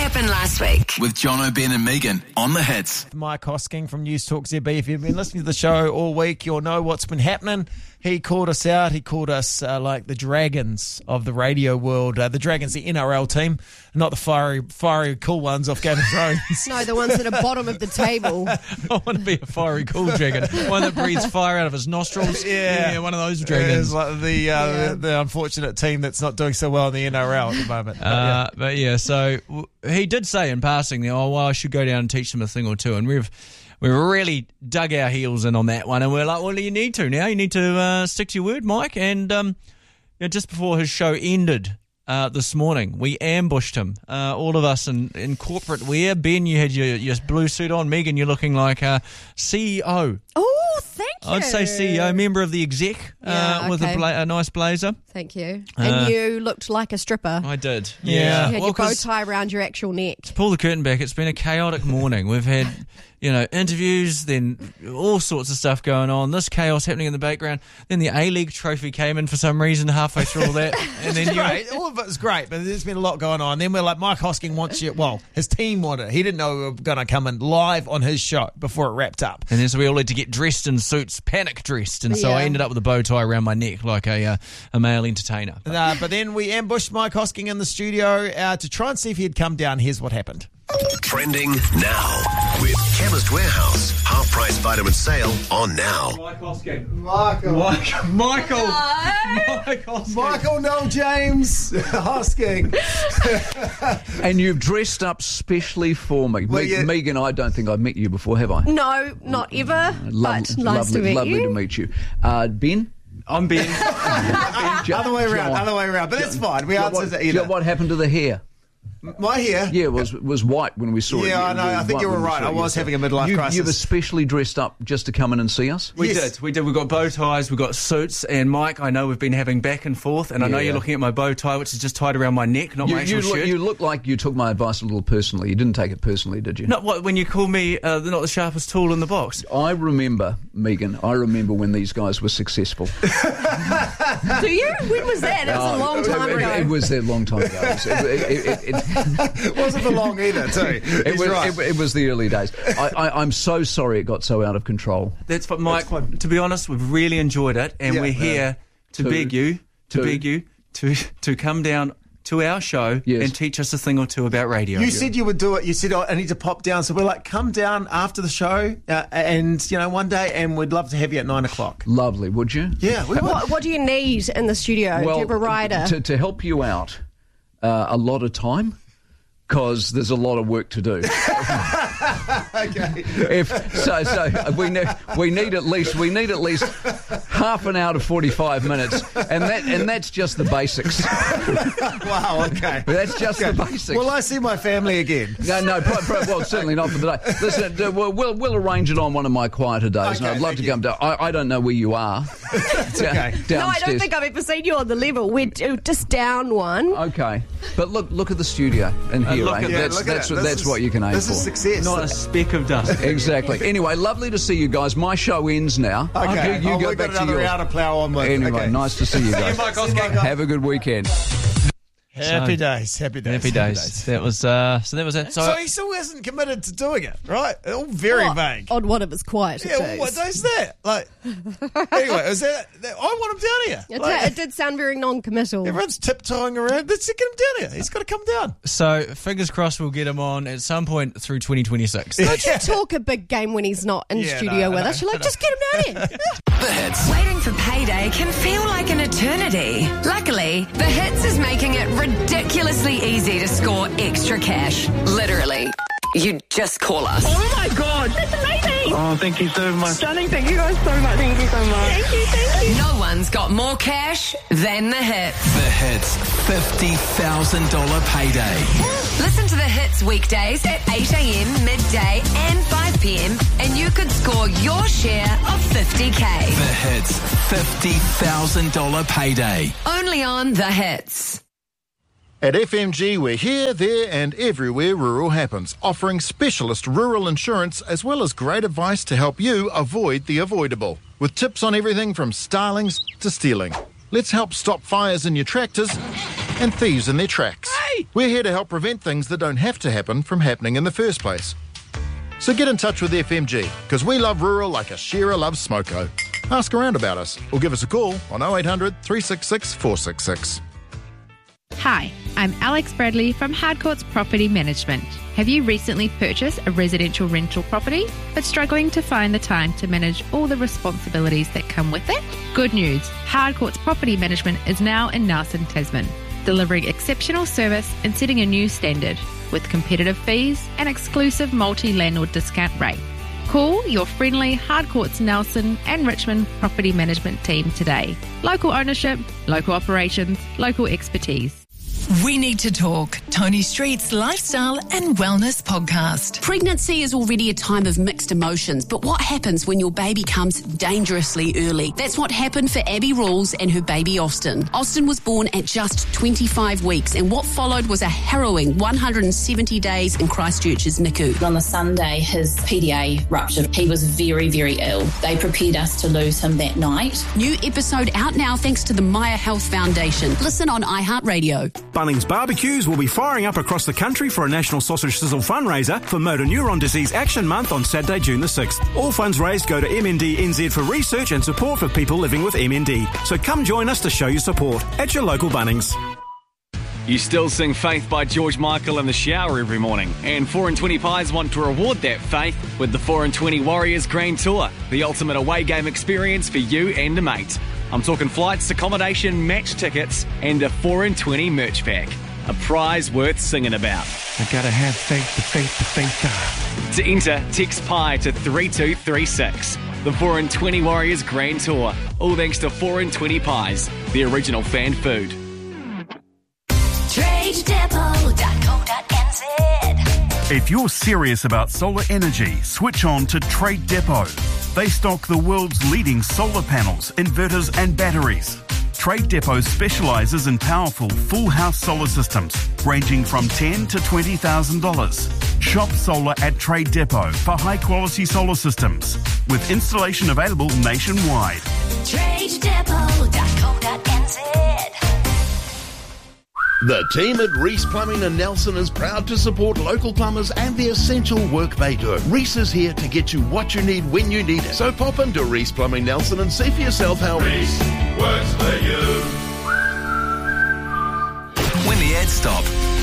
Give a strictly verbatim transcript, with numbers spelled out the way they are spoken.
happened last week? With John O'Ben and Megan on the Hits. Mike Hosking from News Talk Z B. If you've been listening to the show all week, you'll know what's been happening. He called us out. He called us uh, like the dragons of the radio world. Uh, the dragons, the N R L team, not the fiery, fiery, cool ones off Game of Thrones. No, the ones that are bottom of the table. I want to be a fiery, cool dragon. One that breathes fire out of his nostrils. Yeah, yeah one of those dragons. It's like the, uh, Yeah. the the unfortunate team that's not doing so well in the N R L at the moment. But, Uh, yeah. but yeah, so w- he did say in passing, that, oh, well, I should go down and teach them a thing or two. And we've we've really dug our heels in on that one. And we're like, well, you need to now. You need to uh, stick to your word, Mike. And um, you know, just before his show ended uh, this morning, we ambushed him. Uh, all of us in, in corporate wear. Ben, you had your, your blue suit on. Megan, you're looking like a C E O. Oh, thank you. I'd say C E O, member of the exec, Yeah, uh, with a, okay. bla- a nice blazer. Thank you. Uh, And you looked like a stripper. I did. You Yeah. had Well, your bow 'cause- tie around your actual neck. pull the curtain back. It's been a chaotic morning. We've had, you know, interviews, then all sorts of stuff going on. This chaos happening in the background. Then the A-League trophy came in for some reason halfway through all that. And then you, Great. All of it was great, but there's been a lot going on. Then we're like, Mike Hosking wants you. Well, his team wanted it. He didn't know we were going to come in live on his show before it wrapped up. and then so we all had to get dressed in suits, panic dressed, and so I Yeah. ended up with a bow tie around my neck like a uh, a male entertainer. Uh, but then we ambushed Mike Hosking in the studio uh, to try and see if he'd come down. Here's what happened. Trending now with Chemist Warehouse. Half price vitamin sale on now. Mike Hosking. Michael. Mike, Michael. Mike Hosking. Michael Noel James Hosking. And you've dressed up specially for me. Well, Me- yeah. Megan, I don't think I've met you before, have I? No, not ever. Lov- but nice lovely, to meet lovely you. to meet you. Uh, Ben? I'm Ben. Other way around, John. other way around. But it's fine. We What, answered it do you know either. what happened to the hair? My hair. Yeah, it was was white when we saw it. Yeah, I know. I think White you were when we right. saw I it, was yes. having a midlife you, crisis. You've especially dressed up just to come in and see us? We Yes. did, we did. We've got bow ties, we've got suits, and Mike, I know we've been having back and forth, and I know Yeah. you're looking at my bow tie, which is just tied around my neck, not You, my actual you, look, shirt. you look like you took my advice a little personally. You didn't take it personally, did you? Not what when you call me uh, not the sharpest tool in the box. I remember, Megan, I remember when these guys were successful. Do you? When was that? That was a long time it, ago. It, it was a long time ago. It, it, it, it, It wasn't for long either, too. it, He's was, right. it, it was the early days. I, I, I'm so sorry it got so out of control. That's what Mike. To be honest, we've really enjoyed it, and Yeah. we're here to, To- beg you, to to- beg you, to to come down to our show Yes. and teach us a thing or two about radio. You said you would do it. You said, oh, I need to pop down. So we're like, come down after the show uh, and, you know, one day, and we'd love to have you at nine o'clock. Lovely, would you? Yeah, we would. What, what do you need in the studio? do you have a rider? To, to help you out, uh, a lot of time, because there's a lot of work to do. Okay. If so, so we need we need at least we need at least half an hour to forty-five minutes, and that and that's just the basics. Wow, okay. That's just the basics. Will I see my family again? No, no, pro, pro, well, certainly not for the day. Listen, uh, we'll, we'll we'll arrange it on one of my quieter days, and Okay, I'd love thank to you. come down. I, I don't know where you are. It's okay. no, I don't think I've ever seen you on the level. We're d- just down one. Okay, but look look at the studio and here, look eh? at- Yeah, that's look at that's it. what, This that's is- what you can aim This for. is success. Not a speck of dust. Exactly. Anyway, lovely to see you guys. My show ends now. Okay. You, you oh, go we've back got to another yours. hour to plough on with. Anyway, okay. nice to see you guys. Mike Hosking. Have a good weekend. Happy days, happy days. Happy days. That was uh, so. That was it. So, So he still hasn't committed to doing it, right? All very What? vague. On one of his quieter Yeah, days. what day's that? Like, anyway, is that, that? I want him down here. It, Like, it did sound very non-committal. everyone's tiptoeing around. Let's get him down here. He's got to come down. so fingers crossed we'll get him on at some point through twenty twenty-six. Don't you talk a big game when he's not in Yeah, studio no, with I us. know, You're like, just get him down here. The Hits. Waiting for payday can feel like an eternity. Luckily, The Hits is making it ridiculously easy to score extra cash. Literally. You just call us. Oh my god, that's amazing! Oh, thank you so much. Stunning, thank you guys so much. Thank you so much. Thank you, thank you. No one's got more cash than The Hits. The Hits fifty thousand dollars payday. Listen to The Hits weekdays at eight a.m, midday and five p.m. and you could score your share of fifty K. The Hits fifty thousand dollars payday. Only on The Hits. At F M G, we're here, there and everywhere rural happens, offering specialist rural insurance as well as great advice to help you avoid the avoidable. With tips on everything from starlings to stealing. Let's help stop fires in your tractors and thieves in their tracks. Hey, me. We're here to help prevent things that don't have to happen from happening in the first place. So get in touch with F M G, because we love rural like a shearer loves smoko. Ask around about us or give us a call on oh eight hundred, three six six, four six six. Hi, I'm Alex Bradley from Hardcourts Property Management. Have you recently purchased a residential rental property but struggling to find the time to manage all the responsibilities that come with it? Good news, Hardcourts Property Management is now in Nelson, Tasman, delivering exceptional service and setting a new standard with competitive fees and exclusive multi-landlord discount rate. Call your friendly Hardcourts Nelson and Richmond property management team today. Local ownership, local operations, local expertise. We Need to Talk, Tony Street's lifestyle and wellness podcast. Pregnancy is already a time of mixed emotions, but what happens when your baby comes dangerously early? That's what happened for Abby Rawls and her baby Austin. Austin was born at just twenty-five weeks, and what followed was a harrowing one hundred seventy days in Christchurch's N I C U. On the Sunday, his P D A ruptured. He was very, very ill. They prepared us to lose him that night. New episode out now thanks to the Maya Health Foundation. Listen on iHeartRadio. Bunnings Barbecues will be firing up across the country for a National Sausage Sizzle fundraiser for Motor Neuron Disease Action Month on Saturday, June the sixth. All funds raised go to M N D N Z for research and support for people living with M N D. So come join us to show your support at your local Bunnings. You still sing Faith by George Michael in the shower every morning. And four and twenty Pies want to reward that faith with the four and twenty Warriors Grand Tour, the ultimate away game experience for you and a mate. I'm talking flights, accommodation, match tickets, and a four and twenty merch pack. A prize worth singing about. I gotta have faith, the faith, the faith. To enter, text Pie to three two three six. The four and twenty Warriors Grand Tour. All thanks to four and twenty Pies, the original fan food. trade depot dot co dot n z. If you're serious about solar energy, switch on to Trade Depot. They stock the world's leading solar panels, inverters and batteries. Trade Depot specialises in powerful full house solar systems ranging from ten thousand dollars to twenty thousand dollars. Shop solar at Trade Depot for high quality solar systems with installation available nationwide. trade depot dot co dot n z. The team at Reese Plumbing in Nelson is proud to support local plumbers and the essential work they do. Reese is here to get you what you need when you need it. So pop into Reese Plumbing Nelson and see for yourself how Reese works for you. When the ads stop,